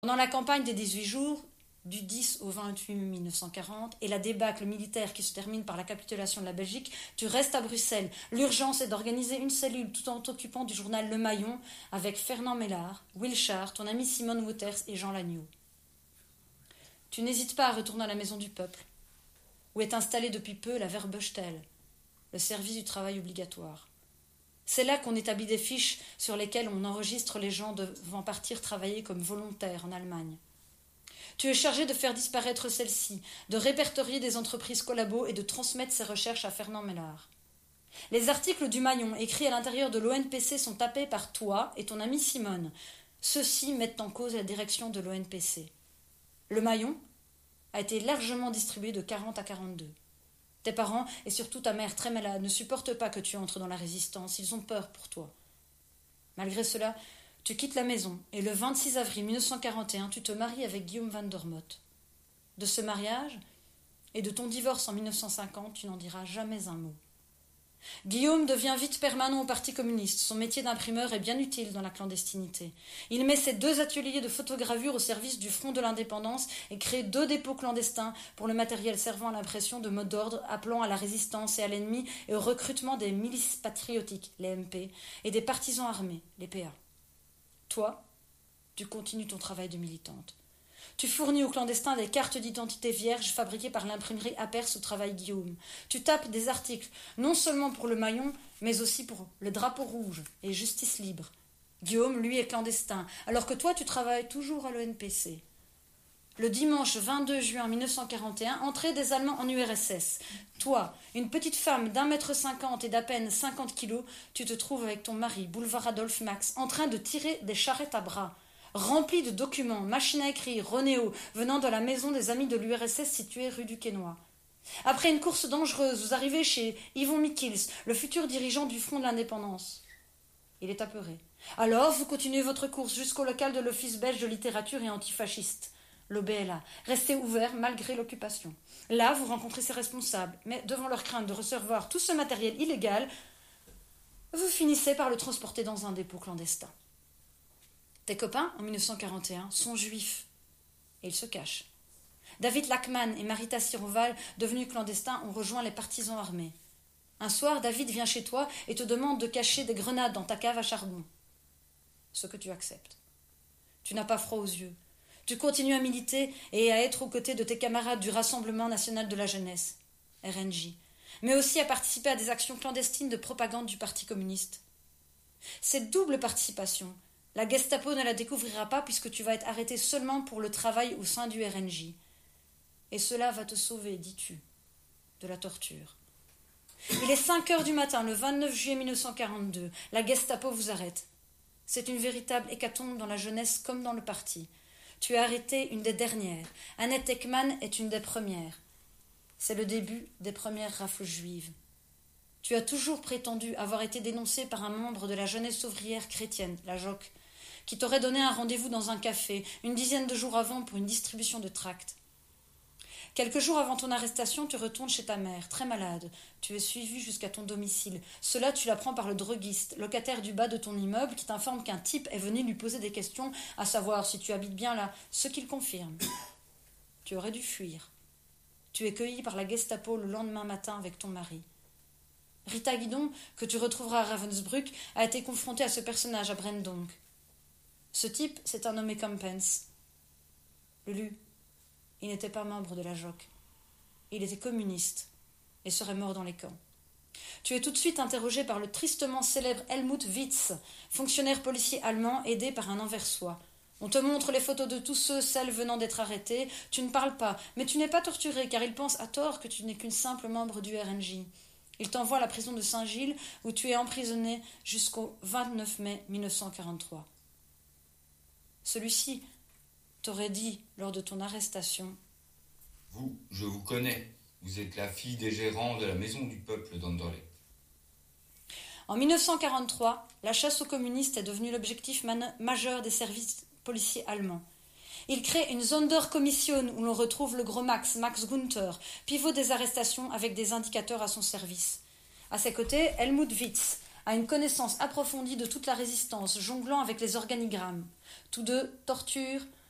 Pendant la campagne des 18 jours, du 10 au 28 mai 1940, et la débâcle militaire qui se termine par la capitulation de la Belgique, tu restes à Bruxelles. L'urgence est d'organiser une cellule tout en t'occupant du journal Le Maillon avec Fernand Mellard, Will Char, ton ami Simone Wouters et Jean Lagneau. Tu n'hésites pas à retourner à la Maison du Peuple, où est installée depuis peu la Verbestel, le service du travail obligatoire. C'est là qu'on établit des fiches sur lesquelles on enregistre les gens devant partir travailler comme volontaires en Allemagne. Tu es chargé de faire disparaître celles-ci, de répertorier des entreprises collabos et de transmettre ces recherches à Fernand Mellard. Les articles du Maillon écrits à l'intérieur de l'ONPC sont tapés par toi et ton ami Simone. Ceux-ci mettent en cause la direction de l'ONPC. Le Maillon a été largement distribué de 40 à 42. Tes parents, et surtout ta mère très malade, ne supportent pas que tu entres dans la résistance. Ils ont peur pour toi. Malgré cela, tu quittes la maison et le 26 avril 1941, tu te maries avec Guillaume van der Motte. De ce mariage et de ton divorce en 1950, tu n'en diras jamais un mot. Guillaume devient vite permanent au Parti communiste. Son métier d'imprimeur est bien utile dans la clandestinité. Il met ses 2 ateliers de photogravure au service du Front de l'Indépendance et crée 2 dépôts clandestins pour le matériel servant à l'impression de mots d'ordre appelant à la résistance et à l'ennemi et au recrutement des milices patriotiques, les MP, et des partisans armés, les PA. Toi, tu continues ton travail de militante. Tu fournis aux clandestins des cartes d'identité vierges fabriquées par l'imprimerie Apers au travail Guillaume. Tu tapes des articles, non seulement pour le Maillon, mais aussi pour le Drapeau rouge et Justice libre. Guillaume, lui, est clandestin, alors que toi, tu travailles toujours à l'ONPC. Le dimanche 22 juin 1941, entrée des Allemands en URSS. Toi, une petite femme d'1,50 m et d'à peine 50 kilos, tu te trouves avec ton mari, boulevard Adolphe Max, en train de tirer des charrettes à bras. Rempli de documents, machines à écrire, Ronéo, venant de la maison des amis de l'URSS située rue du Quesnoy. Après une course dangereuse, vous arrivez chez Yvon Michels, le futur dirigeant du Front de l'Indépendance. Il est apeuré. Alors, vous continuez votre course jusqu'au local de l'Office belge de littérature et antifasciste, l'OBLA, resté ouvert malgré l'occupation. Là, vous rencontrez ses responsables, mais devant leur crainte de recevoir tout ce matériel illégal, vous finissez par le transporter dans un dépôt clandestin. Tes copains, en 1941, sont juifs. Et ils se cachent. David Lachman et Marita Siroval, devenus clandestins, ont rejoint les partisans armés. Un soir, David vient chez toi et te demande de cacher des grenades dans ta cave à charbon. Ce que tu acceptes. Tu n'as pas froid aux yeux. Tu continues à militer et à être aux côtés de tes camarades du Rassemblement national de la jeunesse, RNJ, mais aussi à participer à des actions clandestines de propagande du Parti communiste. Cette double participation, la Gestapo ne la découvrira pas puisque tu vas être arrêté seulement pour le travail au sein du RNJ. Et cela va te sauver, dis-tu, de la torture. Il est 5 heures du matin, le 29 juillet 1942. La Gestapo vous arrête. C'est une véritable hécatombe dans la jeunesse comme dans le parti. Tu es arrêté une des dernières. Annette Ekman est une des premières. C'est le début des premières rafles juives. Tu as toujours prétendu avoir été dénoncé par un membre de la jeunesse ouvrière chrétienne, la JOC, qui t'aurait donné un rendez-vous dans un café, une dizaine de jours avant pour une distribution de tracts. Quelques jours avant ton arrestation, tu retournes chez ta mère, très malade. Tu es suivi jusqu'à ton domicile. Cela, tu l'apprends par le droguiste, locataire du bas de ton immeuble, qui t'informe qu'un type est venu lui poser des questions, à savoir si tu habites bien là, ce qu'il confirme. Tu aurais dû fuir. Tu es cueilli par la Gestapo le lendemain matin avec ton mari. Rita Guidon, que tu retrouveras à Ravensbrück, a été confrontée à ce personnage à Brendonk. Ce type, c'est un nommé Campens. Lulu, il n'était pas membre de la JOC. Il était communiste et serait mort dans les camps. Tu es tout de suite interrogé par le tristement célèbre Helmut Witz, fonctionnaire policier allemand aidé par un Anversois. On te montre les photos de tous ceux, celles venant d'être arrêtés. Tu ne parles pas, mais tu n'es pas torturé car il pense à tort que tu n'es qu'une simple membre du RNJ. Il t'envoie à la prison de Saint-Gilles où tu es emprisonné jusqu'au 29 mai 1943. Celui-ci t'aurait dit lors de ton arrestation: Vous, je vous connais. Vous êtes la fille des gérants de la Maison du Peuple d'Anderlecht. En 1943, la chasse aux communistes est devenue l'objectif majeur des services policiers allemands. Il crée une Sonderkommission où l'on retrouve le gros Max Gunther, pivot des arrestations avec des indicateurs à son service. À ses côtés, Helmut Witz a une connaissance approfondie de toute la résistance, jonglant avec les organigrammes. Tous deux torturent,